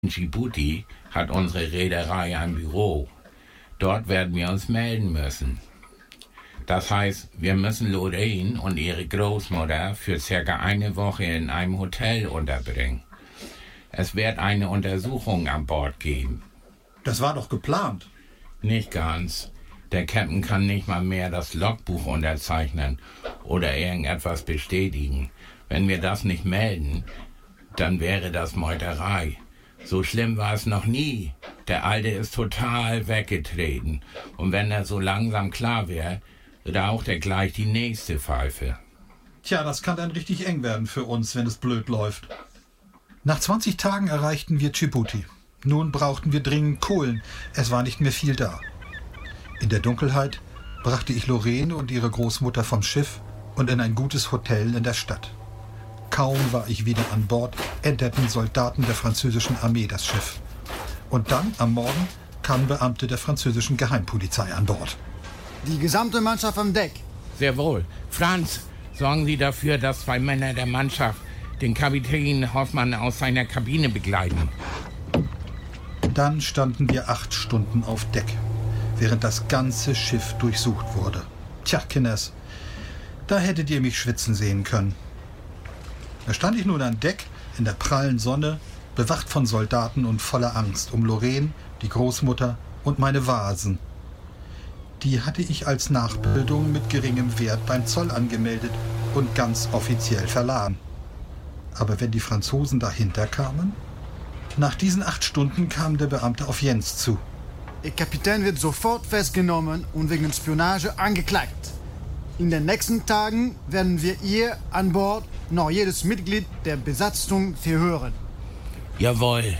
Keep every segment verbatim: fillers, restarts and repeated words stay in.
In Djibouti hat unsere Reederei ein Büro. Dort werden wir uns melden müssen. Das heißt, wir müssen Lorraine und ihre Großmutter für circa eine Woche in einem Hotel unterbringen. Es wird eine Untersuchung an Bord geben. Das war doch geplant. Nicht ganz. Der Captain kann nicht mal mehr das Logbuch unterzeichnen oder irgendetwas bestätigen. Wenn wir das nicht melden, dann wäre das Meuterei. So schlimm war es noch nie. Der Alte ist total weggetreten. Und wenn er so langsam klar wäre, raucht er gleich die nächste Pfeife. Tja, das kann dann richtig eng werden für uns, wenn es blöd läuft. Nach zwanzig Tagen erreichten wir Djibouti. Nun brauchten wir dringend Kohlen. Es war nicht mehr viel da. In der Dunkelheit brachte ich Lorraine und ihre Großmutter vom Schiff und in ein gutes Hotel in der Stadt. Kaum war ich wieder an Bord, enterten Soldaten der französischen Armee das Schiff. Und dann, am Morgen, kamen Beamte der französischen Geheimpolizei an Bord. Die gesamte Mannschaft am Deck. Sehr wohl. Franz, sorgen Sie dafür, dass zwei Männer der Mannschaft den Kapitän Hoffmann aus seiner Kabine begleiten. Dann standen wir acht Stunden auf Deck, während das ganze Schiff durchsucht wurde. Tja, Kinders, da hättet ihr mich schwitzen sehen können. Da stand ich nun an Deck in der prallen Sonne, bewacht von Soldaten und voller Angst um Lorraine, die Großmutter und meine Vasen. Die hatte ich als Nachbildung mit geringem Wert beim Zoll angemeldet und ganz offiziell verladen. Aber wenn die Franzosen dahinter kamen? Nach diesen acht Stunden kam der Beamte auf Jens zu. Der Kapitän wird sofort festgenommen und wegen Spionage angeklagt. In den nächsten Tagen werden wir hier an Bord noch jedes Mitglied der Besatzung verhören. Jawohl.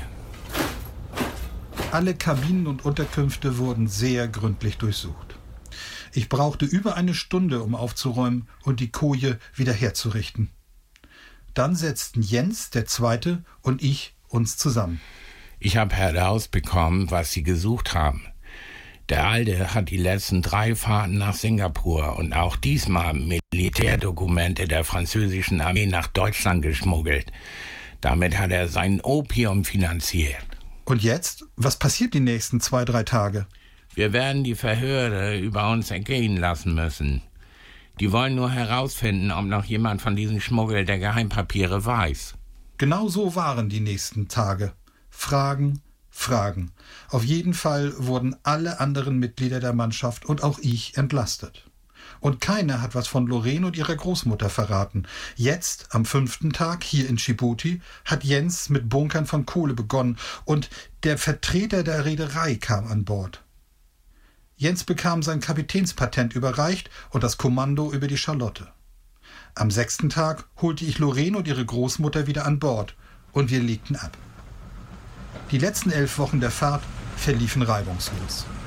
Alle Kabinen und Unterkünfte wurden sehr gründlich durchsucht. Ich brauchte über eine Stunde, um aufzuräumen und die Koje wieder herzurichten. Dann setzten Jens, der Zweite, und ich uns zusammen. Ich habe herausbekommen, was Sie gesucht haben. Der Alte hat die letzten drei Fahrten nach Singapur und auch diesmal Militärdokumente der französischen Armee nach Deutschland geschmuggelt. Damit hat er sein Opium finanziert. Und jetzt? Was passiert die nächsten zwei, drei Tage? Wir werden die Verhöre über uns ergehen lassen müssen. Die wollen nur herausfinden, ob noch jemand von diesem Schmuggel der Geheimpapiere weiß. Genau so waren die nächsten Tage. Fragen, Fragen. Auf jeden Fall wurden alle anderen Mitglieder der Mannschaft und auch ich entlastet. Und keiner hat was von Lorraine und ihrer Großmutter verraten. Jetzt, am fünften Tag, hier in Djibouti, hat Jens mit Bunkern von Kohle begonnen und der Vertreter der Reederei kam an Bord. Jens bekam sein Kapitänspatent überreicht und das Kommando über die Charlotte. Am sechsten Tag holte ich Lorraine und ihre Großmutter wieder an Bord und wir legten ab. Die letzten elf Wochen der Fahrt verliefen reibungslos.